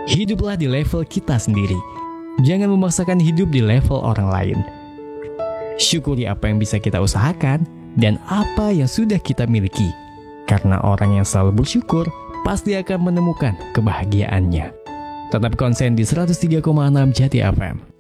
Hiduplah di level kita sendiri. Jangan memaksakan hidup di level orang lain. Syukuri apa yang bisa kita usahakan dan apa yang sudah kita miliki. Karena orang yang selalu bersyukur pasti akan menemukan kebahagiaannya. Tetap konsen di 103,6 Jati FM.